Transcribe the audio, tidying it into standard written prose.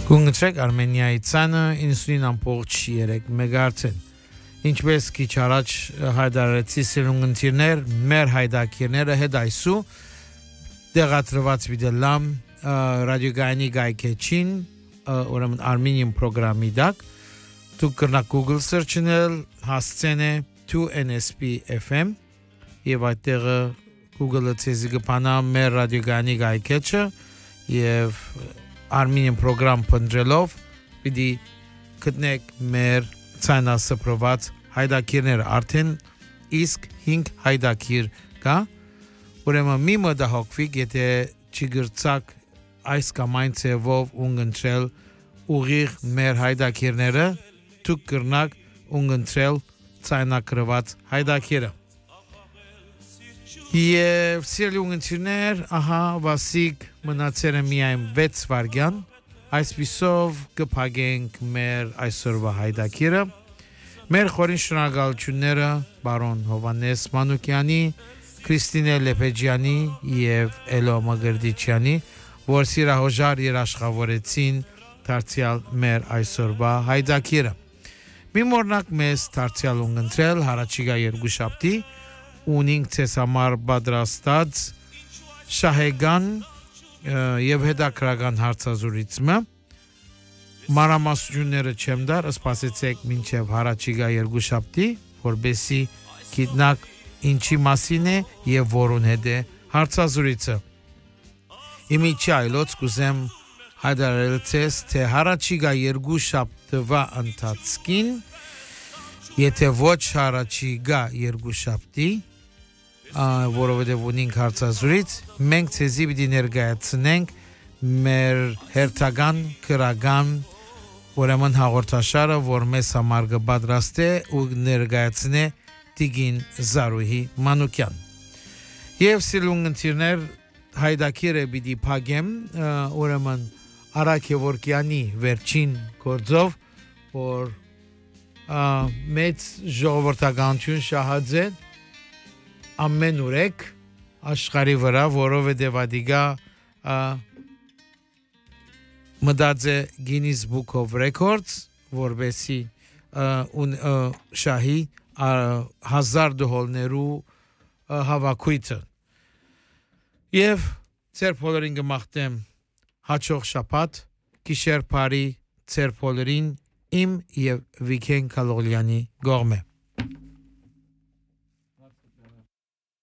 Գունգցեք Արմենիայի ցանը 99.3 մեգահերցն։ Ինչպես քիչ առաջ հայտարարեցի սերունգընտիրներ, մեր հայդակիրները հետ այսու դեղատրված վիդելամ ռադիոգայանի գայքեչին, ուրեմն Armenian programmi դակ, դուք կրնակ Google search-նել, հասցենե 2NSP FM եւ այդտեղ Google-ը ցեզի կփանա մեր ռադիոգայանի գայքեչը եւ Armenian program փնտրելով պիտի գտնեք մեր ցանասպրված հայդակիրները արդեն իսկ 5 հայդակիր կա ուրեմն մի մտահոգվիկ եթե չգրծակ այս կամ այն ցևով ունգընտրել ուղիղ մեր հայդակիրները դուք կրնակ ունգընտրել ցանակրված հայդակիրը Եվ սիրելի ունգընտիրներ, ահա վասիկ մնացել է միայն 6 վարգյան, այսպիսով կփակենք մեր այսօրվա հայդակիրը, մեր խորին շնորհակալությունները բարոն Հովանես Մանուկյանի, Քրիստինե Լեփեջյանի եւ Էլո Մգրդիչյանի, որ սիրահոժար երաշխավորեցին դարձյալ մեր այսօրվա հայդակիրը։ Մի մորնակ մեզ դարձյալ ունգընտրել հարաճիգա երկուշաբթի ունինք ցես համար պատրաստած շահեգան եւ հետաքրական հարցազրույցը մանրամասնությունները չեմ դար սպասեցեք մինչեւ հարաճիգա երկուշաբթի որբեսի գիտնակ ինչի մասին է եւ որուն հետ է հարցազրույցը իմիջի այլոց կուզեմ հայտարարել ցես թե հարաճիգա երկուշաբթվա ընթացքին եթե ոչ հարաճիգա երկուշաբթի որովհետև ունենք հարցազրույց մենք ցեզի պիտի ներկայացնենք մեր հերթական քրական ուրեմն հաղորդաշարը որ մեզ համար կպատրաստե ու ներկայացնե Տիգին Զարուհի Մանուկյան եւ սիրունգընտիրներ հայդակիրը պիտի փակեմ ուրեմն Արաք Եվորկյանի վերջին գործով որ մեծ ժողովրդականություն շահած է ամեն ուրեք աշխարհի վրա որովհետև ադիգա մտած է Guinness Book of Records որբեսի շահի 1000 դոլարներու հավաքույթը եւ ծեր բոլորին կմաղթեմ հաջող շաբաթ գիշեր բարի ծեր բոլորին իմ եւ Վիքեն Կալողլյանի գողմե